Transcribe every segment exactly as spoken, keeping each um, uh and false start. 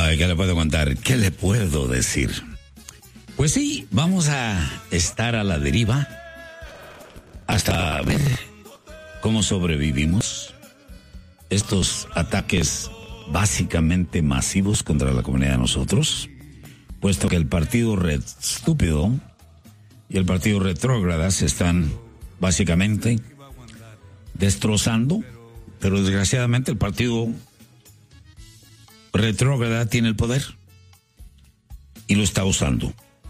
Ay, ¿qué le puedo contar? ¿Qué le puedo decir? Pues sí, vamos a estar a la deriva hasta ver cómo sobrevivimos estos ataques básicamente masivos contra la comunidad de nosotros, puesto que el partido red estúpido y el partido retrógrada se están básicamente destrozando, pero desgraciadamente el partido retrógrada tiene el poder y lo está usando.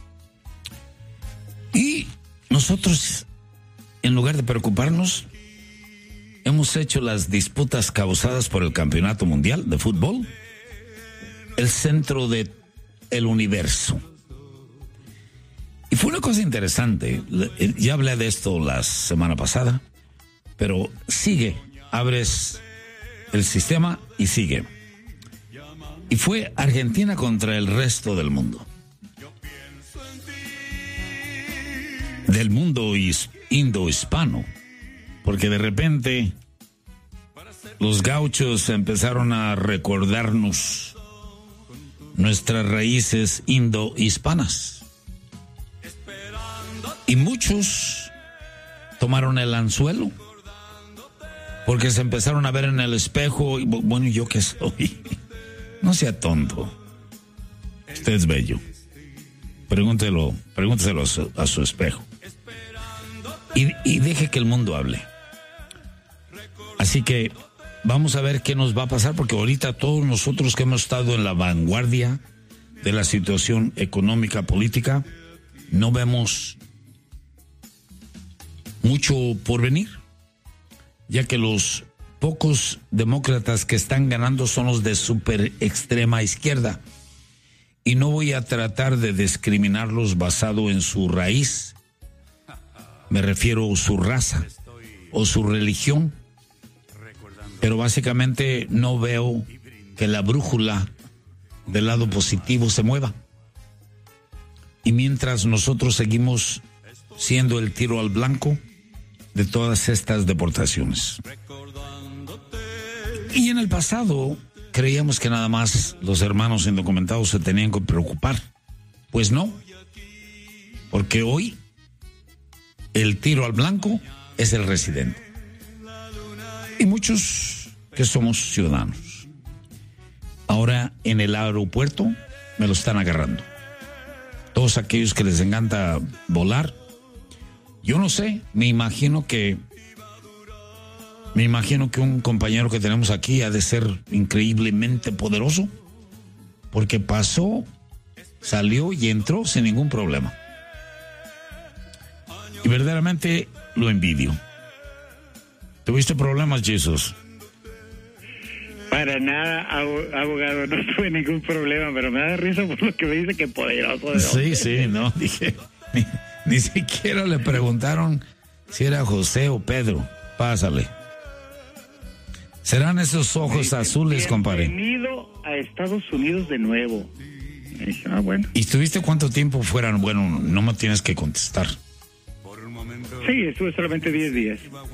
Y nosotros, en lugar de preocuparnos, hemos hecho las disputas causadas por el campeonato mundial de fútbol el centro de el universo. Y fue una cosa interesante. Ya hablé de esto la semana pasada, pero sigue. Abres el sistema y sigue. Y fue Argentina contra el resto del mundo. Del mundo indo-hispano. Porque de repente los gauchos empezaron a recordarnos nuestras raíces indo-hispanas. Y muchos tomaron el anzuelo porque se empezaron a ver en el espejo y, bueno, ¿yo qué soy? No sea tonto. Usted es bello. Pregúntelo, pregúnteselo a su, a su espejo. Y, y deje que el mundo hable. Así que vamos a ver qué nos va a pasar, porque ahorita todos nosotros que hemos estado en la vanguardia de la situación económica, política, no vemos mucho por venir, ya que los pocos demócratas que están ganando son los de super extrema izquierda. Y no voy a tratar de discriminarlos basado en su raíz. Me refiero a su raza o su religión. Pero básicamente no veo que la brújula del lado positivo se mueva. Y mientras nosotros seguimos siendo el tiro al blanco de todas estas deportaciones. Y en el pasado creíamos que nada más los hermanos indocumentados se tenían que preocupar. Pues no. Porque hoy el tiro al blanco es el residente. Y muchos que somos ciudadanos. Ahora en el aeropuerto me lo están agarrando. Todos aquellos que les encanta volar. Yo no sé, me imagino que me imagino que un compañero que tenemos aquí ha de ser increíblemente poderoso, porque pasó, salió y entró sin ningún problema. Y verdaderamente lo envidio. ¿Tuviste problemas, Jesús? Para nada, abogado, no tuve ningún problema, pero me da risa por lo que me dice que poderoso. ¿De sí, sí, no, dije, ni, ni siquiera le preguntaron si era José o Pedro. Pásale. ¿Serán esos ojos sí, azules, compadre? Bienvenido a Estados Unidos de nuevo. Ah, bueno. ¿Y estuviste cuánto tiempo fuera? Bueno, no me tienes que contestar. Sí, estuve solamente diez días.